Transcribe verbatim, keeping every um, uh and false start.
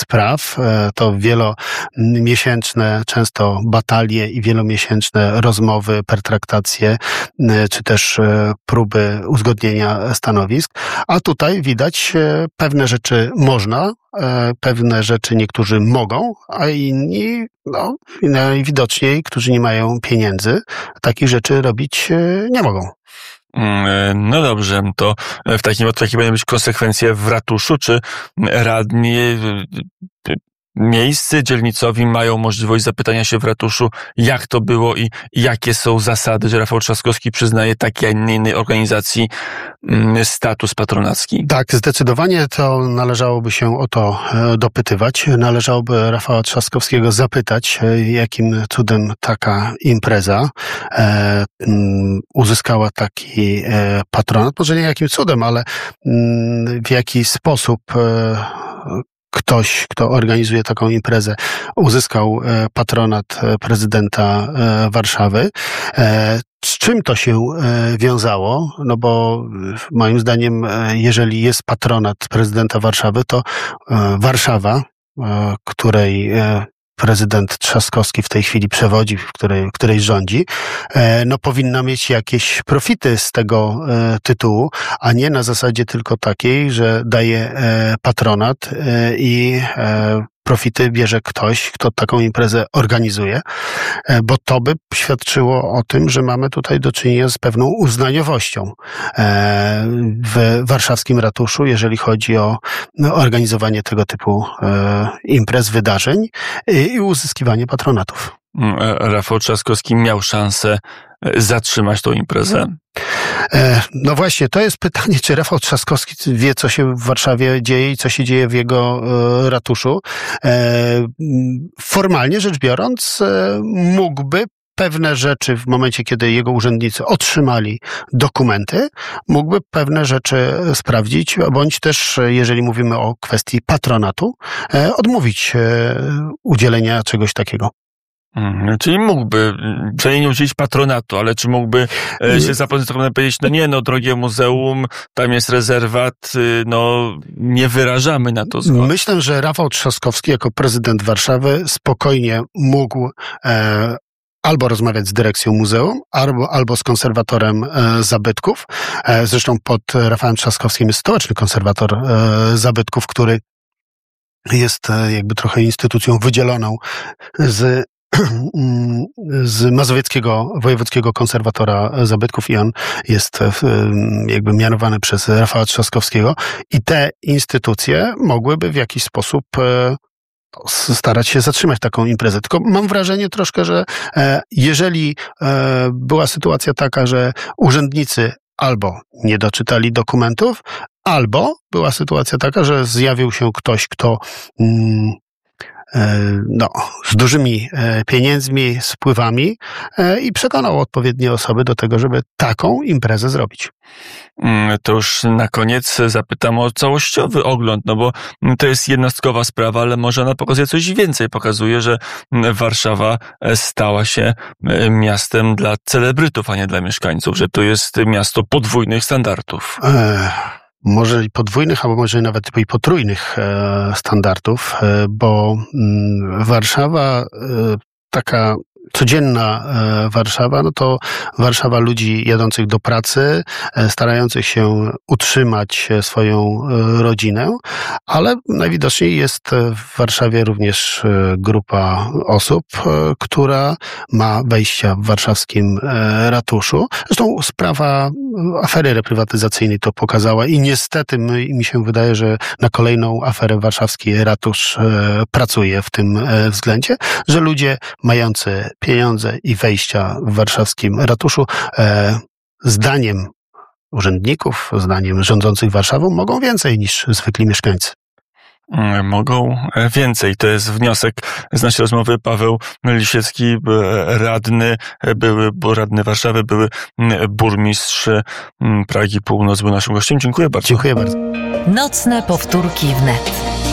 spraw. To wielomiesięczne często batalie i wielomiesięczne rozmowy, pertraktacje, czy też próby uzgodnienia stanowisk. A tutaj widać, pewne rzeczy można, pewne rzeczy niektórzy mogą, a inni, no, najwidoczniej, którzy nie mają pieniędzy, takich rzeczy robić nie mogą. No dobrze, to w takim razie jakie będą być konsekwencje w ratuszu? Czy radni miejscy dzielnicowi mają możliwość zapytania się w ratuszu, jak to było i jakie są zasady, że Rafał Trzaskowski przyznaje takiej, a nie innej organizacji status patronacki? Tak, zdecydowanie to należałoby się o to dopytywać. Należałoby Rafała Trzaskowskiego zapytać, jakim cudem taka impreza e, m, uzyskała taki e, patronat. Może nie jakim cudem, ale m, w jaki sposób e, ktoś, kto organizuje taką imprezę, uzyskał patronat prezydenta Warszawy. Z czym to się wiązało? No bo moim zdaniem, jeżeli jest patronat prezydenta Warszawy, to Warszawa, której prezydent Trzaskowski w tej chwili przewodzi, w której, w której rządzi, no powinna mieć jakieś profity z tego tytułu, a nie na zasadzie tylko takiej, że daje patronat i profity bierze ktoś, kto taką imprezę organizuje, bo to by świadczyło o tym, że mamy tutaj do czynienia z pewną uznaniowością w warszawskim ratuszu, jeżeli chodzi o organizowanie tego typu imprez, wydarzeń i uzyskiwanie patronatów. Rafał Trzaskowski miał szansę zatrzymać tą imprezę? No właśnie, to jest pytanie, czy Rafał Trzaskowski wie, co się w Warszawie dzieje i co się dzieje w jego ratuszu. Formalnie rzecz biorąc, mógłby pewne rzeczy w momencie, kiedy jego urzędnicy otrzymali dokumenty, mógłby pewne rzeczy sprawdzić, bądź też, jeżeli mówimy o kwestii patronatu, odmówić udzielenia czegoś takiego. Hmm, czyli mógłby, przynajmniej nie udzielić patronatu, ale czy mógłby e, się zaprezentować i powiedzieć, no nie, no drogie muzeum, tam jest rezerwat, no nie wyrażamy na to zgody. Myślę, że Rafał Trzaskowski jako prezydent Warszawy spokojnie mógł e, albo rozmawiać z dyrekcją muzeum, albo, albo z konserwatorem e, zabytków. E, zresztą pod Rafałem Trzaskowskim jest stołeczny konserwator e, zabytków, który jest e, jakby trochę instytucją wydzieloną z z Mazowieckiego Wojewódzkiego Konserwatora Zabytków i on jest jakby mianowany przez Rafała Trzaskowskiego i te instytucje mogłyby w jakiś sposób starać się zatrzymać taką imprezę. Tylko mam wrażenie troszkę, że jeżeli była sytuacja taka, że urzędnicy albo nie doczytali dokumentów, albo była sytuacja taka, że zjawił się ktoś, kto no, z dużymi pieniędzmi, z wpływami i przekonał odpowiednie osoby do tego, żeby taką imprezę zrobić. To już na koniec zapytam o całościowy ogląd, no bo to jest jednostkowa sprawa, ale może ona pokazuje coś więcej. Pokazuje, że Warszawa stała się miastem dla celebrytów, a nie dla mieszkańców, że to jest miasto podwójnych standardów. Ech. Może i podwójnych, albo może nawet i potrójnych e, standardów, e, bo m, Warszawa, e, taka codzienna e, Warszawa, no to Warszawa ludzi jadących do pracy, e, starających się utrzymać swoją e, rodzinę, ale najwidoczniej jest w Warszawie również e, grupa osób, e, która ma wejścia w warszawskim e, ratuszu. Zresztą sprawa afery reprywatyzacyjnej to pokazała i niestety my, mi się wydaje, że na kolejną aferę warszawski ratusz e, pracuje w tym e, względzie, że ludzie mający pieniądze i wejścia w warszawskim ratuszu e, zdaniem urzędników, zdaniem rządzących Warszawą mogą więcej niż zwykli mieszkańcy. Mogą więcej. To jest wniosek z naszej rozmowy. Paweł Lisiecki, radny, były radny Warszawy, były burmistrz Pragi Północ, był naszym gościem. Dziękuję bardzo. Dziękuję bardzo. Nocne powtórki wnet.